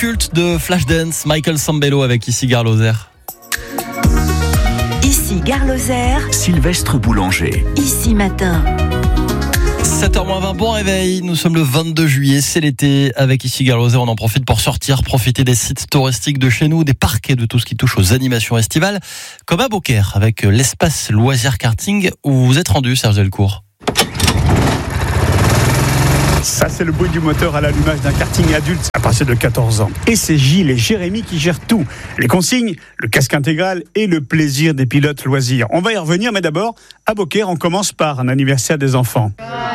culte de Flashdance, Michael Sambello avec Ici Gare Lozère. Ici Gare Lozère, Sylvestre Boulanger. Ici Matin. 7h20, bon réveil, nous sommes le 22 juillet, c'est l'été, avec Ici Gare Lozère, on en profite pour sortir, profiter des sites touristiques de chez nous, des parcs et de tout ce qui touche aux animations estivales, comme à Beaucaire, avec l'espace loisir karting, où vous êtes rendu, Serge Delcourt. Ça, c'est le bruit du moteur à l'allumage d'un karting adulte à partir de 14 ans. Et c'est Gilles et Jérémy qui gèrent tout. Les consignes, le casque intégral et le plaisir des pilotes loisirs. On va y revenir, mais d'abord, à Beaucaire, on commence par un anniversaire des enfants.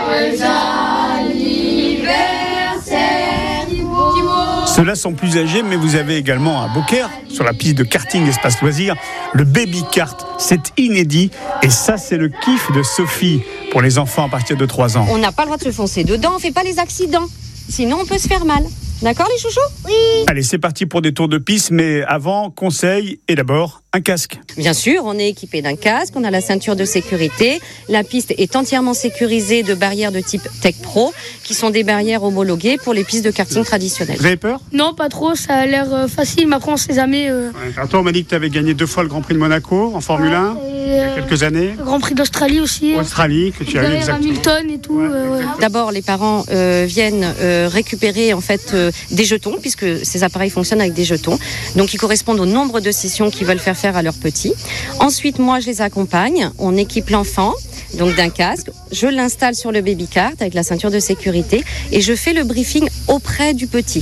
Ceux-là sont plus âgés, mais vous avez également à Beaucaire, sur la piste de karting espace loisirs, le baby kart. C'est inédit et ça, c'est le kiff de Sophie pour les enfants à partir de 3 ans. On n'a pas le droit de se foncer dedans, on fait pas les accidents. Sinon, on peut se faire mal. D'accord, les chouchous ? Oui. Allez, c'est parti pour des tours de piste, mais avant, conseil et d'abord, un casque. Bien sûr, on est équipé d'un casque, on a la ceinture de sécurité. La piste est entièrement sécurisée de barrières de type Tech Pro, qui sont des barrières homologuées pour les pistes de karting traditionnelles. Vous avez peur ? Non, pas trop, ça a l'air facile, mais après on sait jamais. Alors toi, on m'a dit que tu avais gagné 2 fois le Grand Prix de Monaco en Formule 1, il y a quelques années. Le Grand Prix d'Australie aussi. Australie, que tu as eu Derrière exactement. Hamilton et tout. D'abord, les parents viennent récupérer en fait des jetons, puisque ces appareils fonctionnent avec des jetons. Donc, ils correspondent au nombre de sessions qu'ils veulent faire à leurs petits. Ensuite, moi, je les accompagne. On équipe l'enfant donc d'un casque. Je l'installe sur le baby kart avec la ceinture de sécurité et je fais le briefing auprès du petit.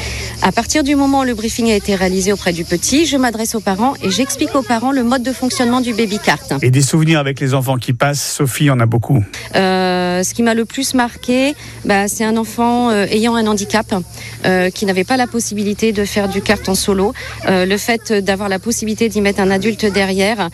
À partir du moment où le briefing a été réalisé auprès du petit, je m'adresse aux parents et j'explique aux parents le mode de fonctionnement du baby kart. Et des souvenirs avec les enfants qui passent, Sophie en a beaucoup. Ce qui m'a le plus marqué, c'est un enfant ayant un handicap qui n'avait pas la possibilité de faire du kart en solo. Le fait d'avoir la possibilité d'y mettre un adulte derrière,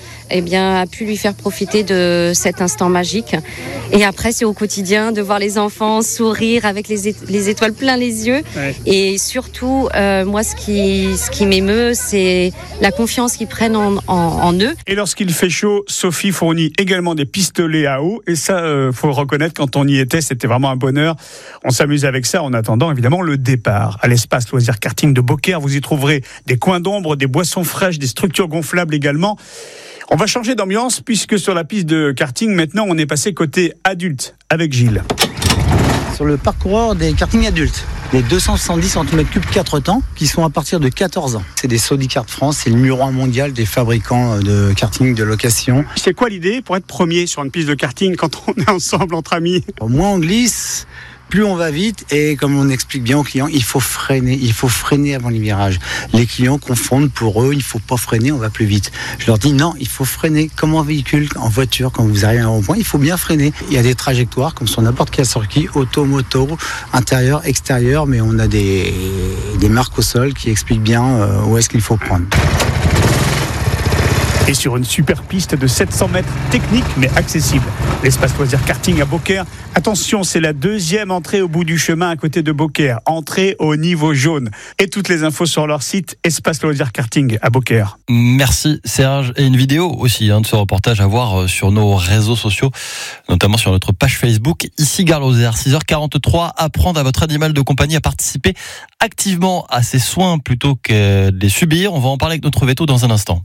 a pu lui faire profiter de cet instant magique. Et après, c'est au quotidien de voir les enfants sourire avec les étoiles plein les yeux. Ouais. Et surtout, moi, ce qui m'émeut, c'est la confiance qu'ils prennent en eux. Et lorsqu'il fait chaud, Sophie fournit également des pistolets à eau. Et ça, faut reconnaître, quand on y était, c'était vraiment un bonheur. On s'amuse avec ça en attendant, évidemment, le départ. À l'espace loisir karting de Beaucaire, vous y trouverez des coins d'ombre, des boissons fraîches, des structures gonflables également. On va changer d'ambiance puisque sur la piste de karting, maintenant, on est passé côté adulte avec Gilles. Sur le parcoureur des kartings adultes, les 270 cm3 4 temps qui sont à partir de 14 ans. C'est des Sodicart France, c'est le numéro 1 mondial des fabricants de karting de location. C'est quoi l'idée pour être premier sur une piste de karting quand on est ensemble entre amis ? Moins on glisse, plus on va vite et comme on explique bien aux clients, il faut freiner avant les virages. Les clients confondent, pour eux, il faut pas freiner, on va plus vite. Je leur dis non, il faut freiner comme en véhicule, en voiture, quand vous arrivez à un rond-point, il faut bien freiner. Il y a des trajectoires comme sur n'importe quel circuit, auto, moto, intérieur, extérieur, mais on a des marques au sol qui expliquent bien où est-ce qu'il faut prendre. Et sur une super piste de 700 mètres, technique mais accessible. L'espace loisir karting à Beaucaire. Attention, c'est la 2e entrée au bout du chemin à côté de Beaucaire. Entrée au niveau jaune. Et toutes les infos sur leur site, Espace loisir karting à Beaucaire. Merci Serge. Et une vidéo aussi de ce reportage à voir sur nos réseaux sociaux, notamment sur notre page Facebook. Ici Gare Lozère, 6h43. Apprendre à votre animal de compagnie à participer activement à ses soins plutôt que de les subir. On va en parler avec notre véto dans un instant.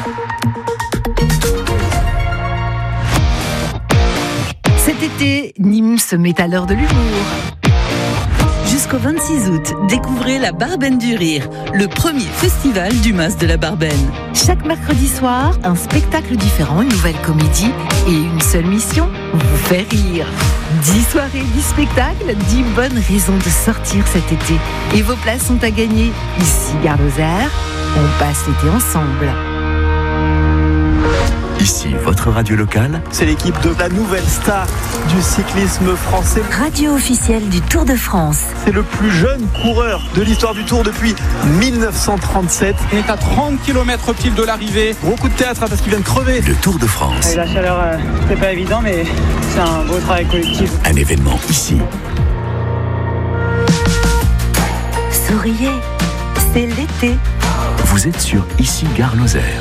Cet été, Nîmes se met à l'heure de l'humour. Jusqu'au 26 août, découvrez la Barbenne du Rire, le premier festival du Mas de la Barbenne. Chaque mercredi soir, un spectacle différent, une nouvelle comédie et une seule mission, vous faire rire. 10 soirées, 10 spectacles, 10 bonnes raisons de sortir cet été. Et vos places sont à gagner. Ici Gare Lozère, on passe l'été ensemble. Ici, votre radio locale. C'est l'équipe de la nouvelle star du cyclisme français. Radio officielle du Tour de France. C'est le plus jeune coureur de l'histoire du Tour depuis 1937. On est à 30 km pile de l'arrivée. Gros coup de théâtre parce qu'il vient de crever. Le Tour de France. La chaleur, c'est pas évident, mais c'est un beau travail collectif. Un événement ici. Souriez, c'est l'été. Vous êtes sur Ici Gare Lozère.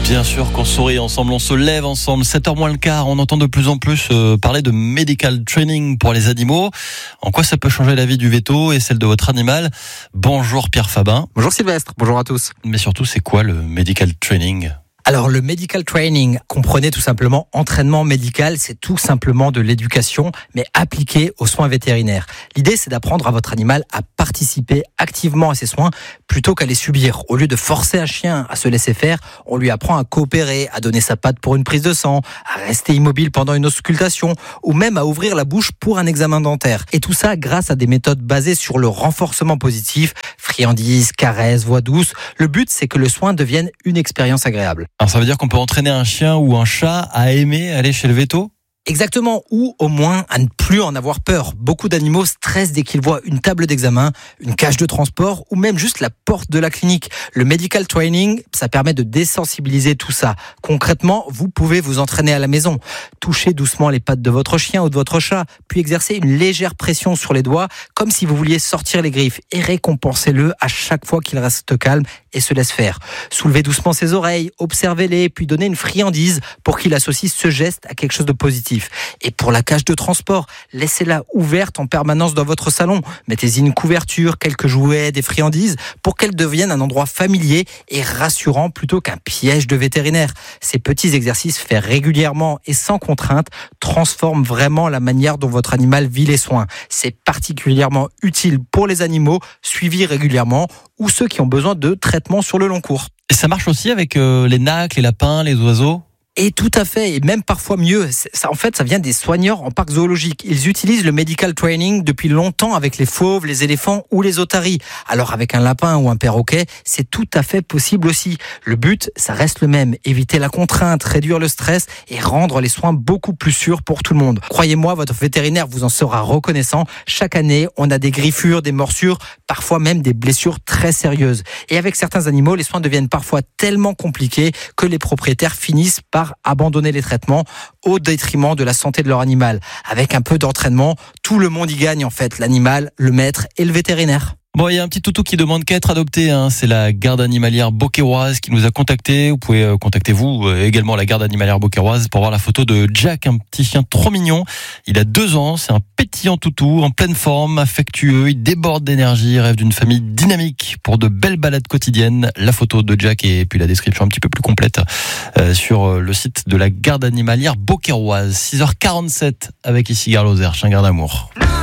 Bien sûr qu'on sourit ensemble, on se lève ensemble. 7h moins le quart, on entend de plus en plus parler de medical training pour les animaux. En quoi ça peut changer la vie du véto et celle de votre animal? Bonjour Pierre Fabin. Bonjour Sylvestre, bonjour à tous. Mais surtout, c'est quoi le medical training ? Alors le medical training, comprenez tout simplement entraînement médical, c'est tout simplement de l'éducation, mais appliquée aux soins vétérinaires. L'idée, c'est d'apprendre à votre animal à participer activement à ces soins plutôt qu'à les subir. Au lieu de forcer un chien à se laisser faire, on lui apprend à coopérer, à donner sa patte pour une prise de sang, à rester immobile pendant une auscultation, ou même à ouvrir la bouche pour un examen dentaire. Et tout ça grâce à des méthodes basées sur le renforcement positif, friandises, caresses, voix douce. Le but, c'est que le soin devienne une expérience agréable. Alors ça veut dire qu'on peut entraîner un chien ou un chat à aimer aller chez le véto ? Exactement, ou au moins à ne plus en avoir peur. Beaucoup d'animaux stressent dès qu'ils voient une table d'examen, une cage de transport ou même juste la porte de la clinique. Le medical training, ça permet de désensibiliser tout ça. Concrètement, vous pouvez vous entraîner à la maison. Touchez doucement les pattes de votre chien ou de votre chat, puis exercer une légère pression sur les doigts, comme si vous vouliez sortir les griffes, et récompensez-le à chaque fois qu'il reste calme et se laisse faire. Soulevez doucement ses oreilles, observez-les, puis donnez une friandise pour qu'il associe ce geste à quelque chose de positif. Et pour la cage de transport, laissez-la ouverte en permanence dans votre salon. Mettez-y une couverture, quelques jouets, des friandises pour qu'elle devienne un endroit familier et rassurant plutôt qu'un piège de vétérinaire. Ces petits exercices faits régulièrement et sans contrainte transforment vraiment la manière dont votre animal vit les soins. C'est particulièrement utile pour les animaux suivis régulièrement ou ceux qui ont besoin de traitements sur le long cours. Et ça marche aussi avec les nacs, les lapins, les oiseaux ? Et tout à fait, et même parfois mieux. Ça, en fait, ça vient des soigneurs en parc zoologique. Ils utilisent le medical training depuis longtemps avec les fauves, les éléphants ou les otaries. Alors avec un lapin ou un perroquet, c'est tout à fait possible aussi. Le but, ça reste le même. Éviter la contrainte, réduire le stress et rendre les soins beaucoup plus sûrs pour tout le monde. Croyez-moi, votre vétérinaire vous en sera reconnaissant. Chaque année, on a des griffures, des morsures, parfois même des blessures très sérieuses. Et avec certains animaux, les soins deviennent parfois tellement compliqués que les propriétaires finissent par abandonner les traitements au détriment de la santé de leur animal. Avec un peu d'entraînement, tout le monde y gagne en fait, l'animal, le maître et le vétérinaire. Bon, il y a un petit toutou qui demande qu'à être adopté, c'est la garde animalière beauquerroise qui nous a contacté. Vous pouvez contacter vous également la garde animalière beauquerroise pour voir la photo de Jack, un petit chien trop mignon. Il a 2 ans, c'est un pétillant toutou, en pleine forme, affectueux, il déborde d'énergie, rêve d'une famille dynamique pour de belles balades quotidiennes. La photo de Jack et puis la description un petit peu plus complète sur le site de la garde animalière beauquerroise. 6h47 avec ici Garloser, chien garde amour.